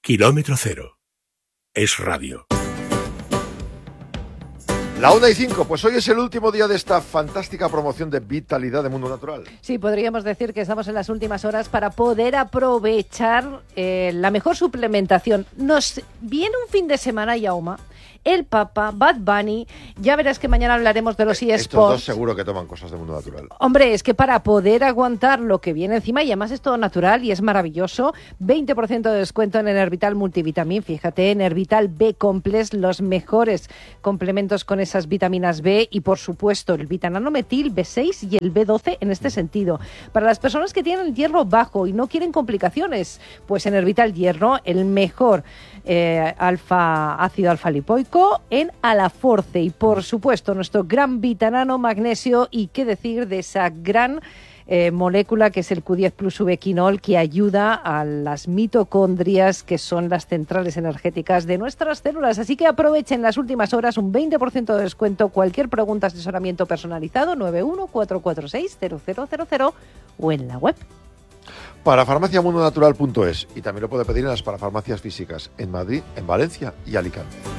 Kilómetro Cero. Es radio. La 1:05, pues hoy es el último día de esta fantástica promoción de vitalidad de Mundo Natural. Sí, podríamos decir que estamos en las últimas horas para poder aprovechar la mejor suplementación. Nos viene un fin de semana, Jaume, el Papa, Bad Bunny, ya verás que mañana hablaremos de los eSports. Estos dos seguro que toman cosas de Mundo Natural. Hombre, es que para poder aguantar lo que viene encima, y además es todo natural y es maravilloso, 20% de descuento en Enervital Multivitamin, fíjate, Enervital B Complex, los mejores complementos con esas vitaminas B y por supuesto el vitananometil B6 y el B12 en este sentido. Para las personas que tienen el hierro bajo y no quieren complicaciones, pues Enervital Hierro, el mejor ácido alfa-lipoico en Alaforce y por supuesto nuestro gran vitanano magnesio y qué decir de esa gran molécula que es el Q10 Plus ubiquinol que ayuda a las mitocondrias que son las centrales energéticas de nuestras células. Así que aprovechen las últimas horas, un 20% de descuento, cualquier pregunta, asesoramiento personalizado 914460000 o en la web. Parafarmaciamundonatural.es y también lo puede pedir en las parafarmacias físicas en Madrid, en Valencia y Alicante.